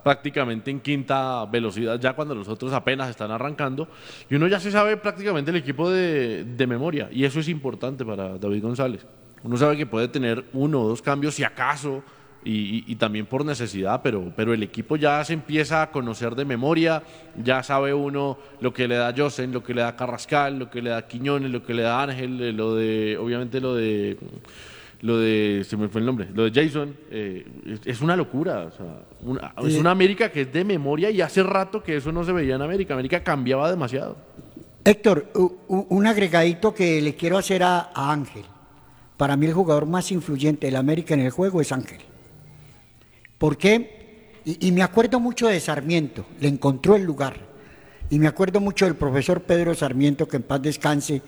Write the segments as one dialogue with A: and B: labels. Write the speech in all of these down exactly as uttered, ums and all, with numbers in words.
A: prácticamente en quinta velocidad ya cuando los otros apenas están arrancando, y uno ya se sabe prácticamente el equipo de, de memoria, y eso es importante para David González. Uno sabe que puede tener uno o dos cambios si acaso, y, y, y también por necesidad, pero, pero el equipo ya se empieza a conocer de memoria, ya sabe uno lo que le da Josen, lo que le da Carrascal, lo que le da Quiñones, lo que le da Ángel, lo de, obviamente lo de... Lo de, se me fue el nombre, lo de Jason, eh, es, es una locura, o sea, una, es una América que es de memoria y hace rato que eso no se veía en América, América cambiaba demasiado.
B: Héctor, un agregadito que le quiero hacer a, a Ángel. Para mí el jugador más influyente del América en el juego es Ángel. ¿Por qué? Y, y me acuerdo mucho de Sarmiento, le encontró el lugar. Y me acuerdo mucho del profesor Pedro Sarmiento, que en paz descanse,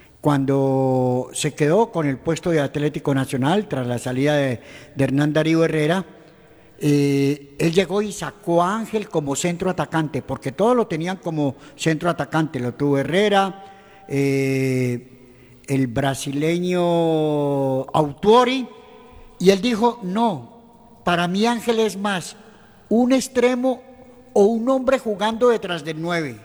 B: cuando se quedó con el puesto de Atlético Nacional tras la salida de, de Hernán Darío Herrera. Eh, él llegó y sacó a Ángel como centro atacante, porque todos lo tenían como centro atacante, lo tuvo Herrera, eh, el brasileño Autuori, y él dijo, no, para mí Ángel es más un extremo o un hombre jugando detrás del nueve,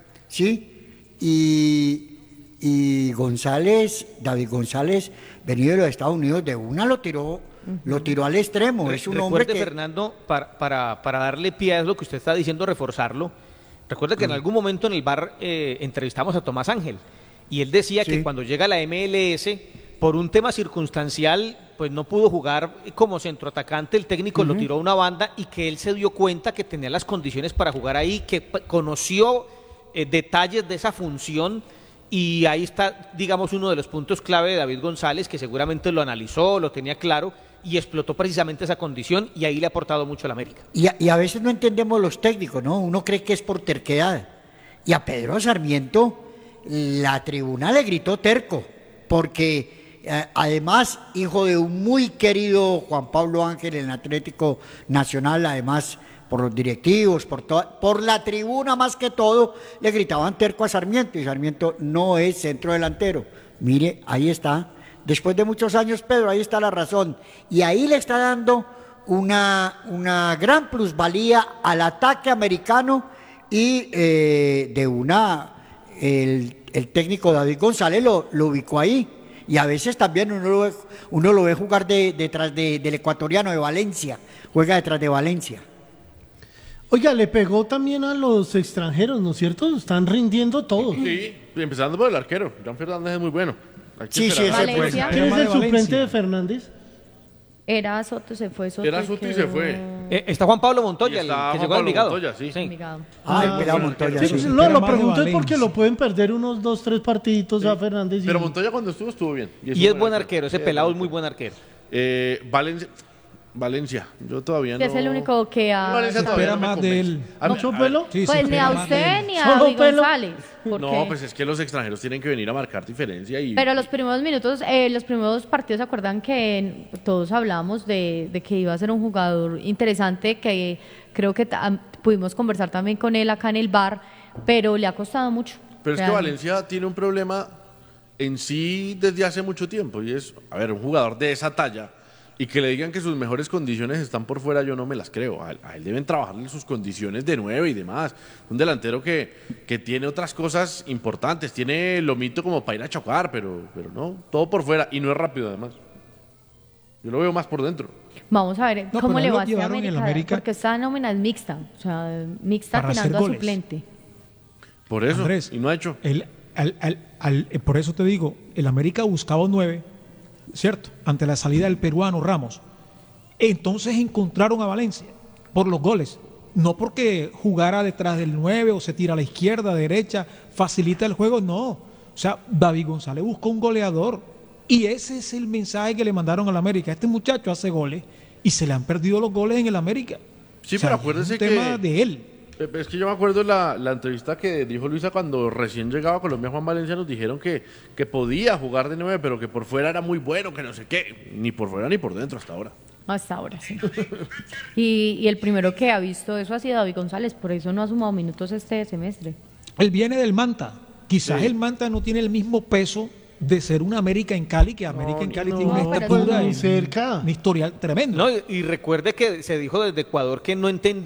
B: ¿sí? Y... Y González, David González, venido de los Estados Unidos, de una lo tiró, uh-huh. lo tiró al extremo.
C: Re
B: es un
C: recuerde,
B: hombre que...
C: Fernando, para, para, para darle pie a lo que usted está diciendo, reforzarlo, recuerde que uh-huh. en algún momento en el bar eh, entrevistamos a Tomás Ángel, y él decía sí. que cuando llega a la M L S, por un tema circunstancial, pues no pudo jugar como centroatacante, el técnico uh-huh. lo tiró a una banda, y que él se dio cuenta que tenía las condiciones para jugar ahí, que conoció eh, detalles de esa función. Y ahí está, digamos, uno de los puntos clave de David González, que seguramente lo analizó, lo tenía claro y explotó precisamente esa condición, y ahí le ha aportado mucho a la América.
B: Y a, y a veces no entendemos los técnicos, ¿no? Uno cree que es por terquedad. Y a Pedro Sarmiento la tribuna le gritó terco, porque eh, además, hijo de un muy querido Juan Pablo Ángel en el Atlético Nacional, además... por los directivos, por, toda, por la tribuna más que todo, le gritaban terco a Sarmiento, y Sarmiento no es centro delantero. Mire, ahí está. Después de muchos años, Pedro, ahí está la razón. Y ahí le está dando una, una gran plusvalía al ataque americano, y eh, de una, el, el técnico David González lo, lo ubicó ahí. Y a veces también uno lo ve, uno lo ve jugar de, detrás de, del ecuatoriano de Valencia, juega detrás de Valencia.
D: Oiga, le pegó también a los extranjeros, ¿no es cierto? Están rindiendo todos.
A: Sí, empezando por el arquero. Jan Fernández es muy bueno.
B: Sí, sí,
E: ese fue.
D: ¿Quién es el suplente de Fernández?
E: Era Soto, se fue Soto.
A: Era Soto y se fue.
C: Eh, está Juan Pablo Montoya, el que llegó al Envigado.
A: Montoya, sí.
C: sí.
B: Ah, el pelado Montoya, sí.
D: sí. No, lo pregunto es porque lo pueden perder unos dos, tres partiditos sí. a Fernández. Y...
A: Pero Montoya cuando estuvo, estuvo bien.
C: Y es, y es buen arquero, ese pelado es muy buen arquero.
A: Eh, Valencia... Valencia, yo todavía no...
E: Es el único que ha...
A: Valencia
F: espera más de él.
D: ¿Mucho pelo?
E: Sí, pues ni a usted ni a David González.
A: No, pues es que los extranjeros tienen que venir a marcar diferencia. Y...
E: Pero los primeros minutos, eh, los primeros partidos, ¿se acuerdan que todos hablábamos de, de que iba a ser un jugador interesante, que creo que pudimos conversar también con él acá en el bar, pero le ha costado mucho?
A: Pero es que Valencia tiene un problema en sí desde hace mucho tiempo, y es, a ver, un jugador de esa talla... Y que le digan que sus mejores condiciones están por fuera, yo no me las creo. A él, a él deben trabajarle sus condiciones de nueve y demás. Un delantero que, que tiene otras cosas importantes, tiene lomito como para ir a chocar, pero, pero no, todo por fuera, y no es rápido además. Yo lo veo más por dentro.
E: Vamos a ver
F: no,
E: cómo le va a
F: América,
E: América, porque esta nómina es mixta, o sea, mixta tirando a suplente.
A: Por eso,
F: Andrés,
A: y no ha hecho.
F: El, al, al, al, por eso te digo, el América buscaba un nueve, ¿cierto? Ante la salida del peruano Ramos. Entonces encontraron a Valencia por los goles, no porque jugara detrás del nueve o se tira a la izquierda, derecha, facilita el juego, no. O sea, David González buscó un goleador, y ese es el mensaje que le mandaron al América. Este muchacho hace goles y se le han perdido los goles en el América.
A: Sí,
F: o sea,
A: pero acuérdese
F: es un tema
A: que...
F: de él.
A: Es que yo me acuerdo la, la entrevista que dijo Luisa cuando recién llegaba a Colombia. Juan Valencia, nos dijeron que, que podía jugar de nueve, pero que por fuera era muy bueno, que no sé qué, ni por fuera ni por dentro hasta ahora.
E: Hasta ahora, sí. y, y el primero que ha visto eso ha sido David González, por eso no ha sumado minutos este semestre.
F: Él viene del Manta, quizás
A: Sí.
F: el Manta no tiene el mismo peso de ser una América en Cali, que América
D: No,
F: en Cali
D: no,
F: tiene una
E: no, pero
F: estatura
D: ni
F: y
D: cerca.
F: un historial tremendo.
C: No, y, y recuerde que se dijo desde Ecuador que no entendía